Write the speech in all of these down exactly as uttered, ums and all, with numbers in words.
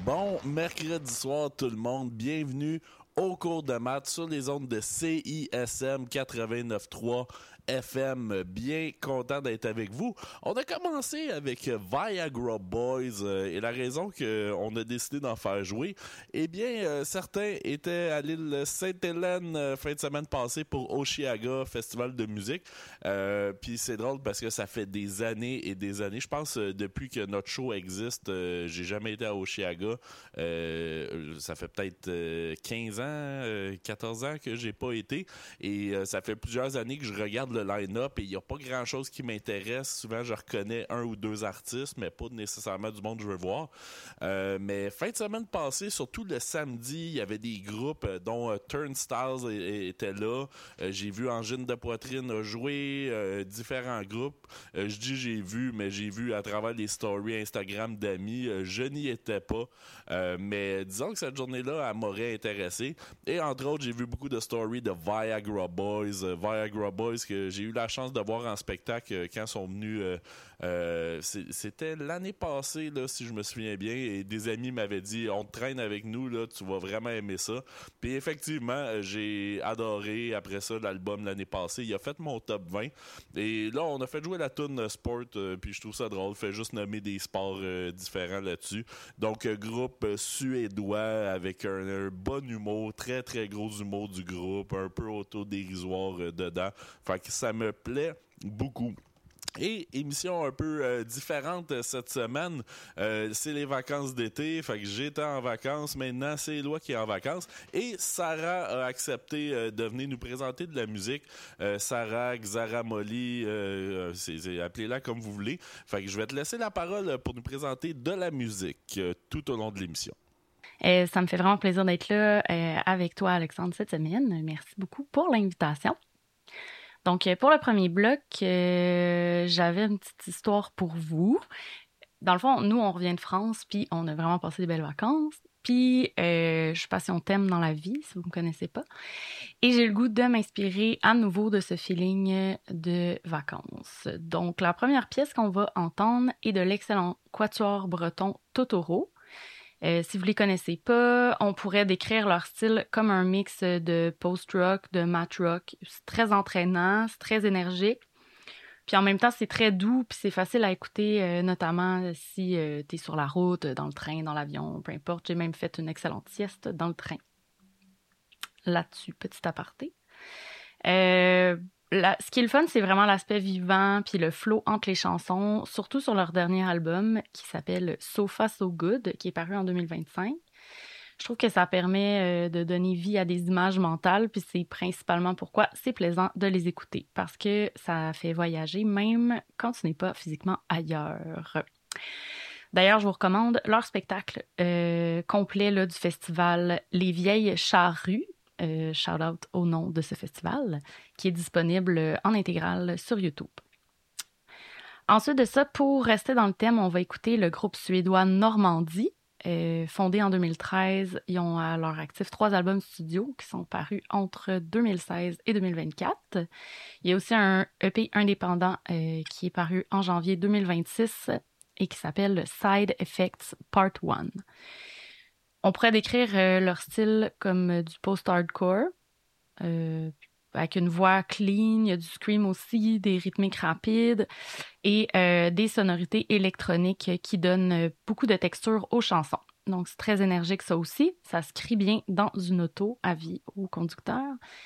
Bon mercredi soir tout le monde, bienvenue au cours de maths sur les ondes de C I S M quatre-vingt-neuf trois F M. Bien content d'être avec vous. On a commencé avec Viagra Boys euh, et la raison qu'on a décidé d'en faire jouer, eh bien, euh, certains étaient à l'île Sainte-Hélène euh, fin de semaine passée pour Osheaga Festival de musique. Euh, Puis c'est drôle parce que ça fait des années et des années. Je pense euh, depuis que notre show existe, euh, j'ai jamais été à Osheaga. Euh, ça fait peut-être euh, quinze ans, euh, quatorze ans que j'ai pas été. Et euh, ça fait plusieurs années que je regarde le line-up et il n'y a pas grand-chose qui m'intéresse. Souvent, je reconnais un ou deux artistes, mais pas nécessairement du monde que je veux voir. Euh, mais fin de semaine passée, surtout le samedi, il y avait des groupes euh, dont euh, Turnstiles é- était là. Euh, j'ai vu Angine de Poitrine jouer, euh, différents groupes. Euh, je dis j'ai vu, mais j'ai vu à travers les stories Instagram d'amis. Euh, je n'y étais pas. Euh, mais disons que cette journée-là, elle m'aurait intéressé. Et entre autres, j'ai vu beaucoup de stories de Viagra Boys. Euh, Viagra Boys que j'ai eu la chance de voir en spectacle euh, quand ils sont venus. Euh, euh, c'est, c'était l'année passée, là, si je me souviens bien. Et des amis m'avaient dit, on te traîne avec nous, là, tu vas vraiment aimer ça. Puis effectivement, euh, j'ai adoré après ça l'album l'année passée. Il a fait mon top vingt. Et là, on a fait jouer la tune Sport. Euh, puis je trouve ça drôle. Fait juste nommer des sports euh, différents là-dessus. Donc, euh, groupe euh, suédois avec un, un bon humour, très très gros humour du groupe, un peu autodérisoire euh, dedans. Fait que ça me plaît beaucoup. Et émission un peu euh, différente euh, cette semaine, euh, c'est les vacances d'été, fait que j'étais en vacances, maintenant c'est Éloi qui est en vacances, et Sarah a accepté euh, de venir nous présenter de la musique. euh, Sarah, Xara Molly, euh, c'est, c'est, appelez-la comme vous voulez, fait que je vais te laisser la parole pour nous présenter de la musique euh, tout au long de l'émission. Euh, ça me fait vraiment plaisir d'être là euh, avec toi, Alexandre, cette semaine. Merci beaucoup pour l'invitation. Donc, pour le premier bloc, euh, j'avais une petite histoire pour vous. Dans le fond, nous, on revient de France, puis on a vraiment passé des belles vacances. Puis, euh, je suis passion thème dans la vie, si vous ne me connaissez pas. Et j'ai le goût de m'inspirer à nouveau de ce feeling de vacances. Donc, la première pièce qu'on va entendre est de l'excellent quatuor breton Totoro. Euh, si vous les connaissez pas, on pourrait décrire leur style comme un mix de post-rock, de math rock. C'est très entraînant, c'est très énergique. Puis en même temps, c'est très doux, puis c'est facile à écouter, euh, notamment si euh, t'es sur la route, dans le train, dans l'avion, peu importe. J'ai même fait une excellente sieste dans le train. Là-dessus, petit aparté. Euh, la, ce qui est le fun, c'est vraiment l'aspect vivant puis le flow entre les chansons, surtout sur leur dernier album qui s'appelle So Far So Good, qui est paru en deux mille vingt-cinq. Je trouve que ça permet euh, de donner vie à des images mentales, puis c'est principalement pourquoi c'est plaisant de les écouter, parce que ça fait voyager même quand tu n'es pas physiquement ailleurs. D'ailleurs, je vous recommande leur spectacle euh, complet là, du festival Les Vieilles Charrues. Euh, shout out au nom de ce festival, qui est disponible en intégrale sur YouTube. Ensuite de ça, pour rester dans le thème, on va écouter le groupe suédois Normandie. Euh, fondé en deux mille treize, ils ont à leur actif trois albums studio qui sont parus entre deux mille seize et deux mille vingt-quatre. Il y a aussi un E P indépendant euh, qui est paru en janvier deux mille vingt-six et qui s'appelle Side Effects Part un. On pourrait décrire euh, leur style comme euh, du post-hardcore, euh, avec une voix clean, il y a du scream aussi, des rythmiques rapides et euh, des sonorités électroniques qui donnent euh, beaucoup de texture aux chansons. Donc, c'est très énergique ça aussi. Ça se crie bien dans une auto, avis au conducteur.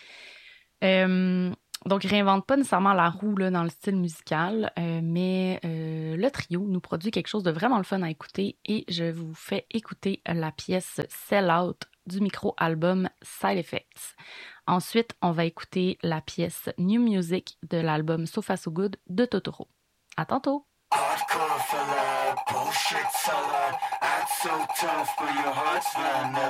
Euh, donc, ils réinventent pas nécessairement la roue là, dans le style musical, euh, mais euh, le trio nous produit quelque chose de vraiment le fun à écouter et je vous fais écouter la pièce Sell Out du micro-album Side Effects. Ensuite, on va écouter la pièce New Music de l'album So Far So Good de Totoro. À tantôt! Hardcore fella, bullshit seller, act so tough but your heart's vanilla.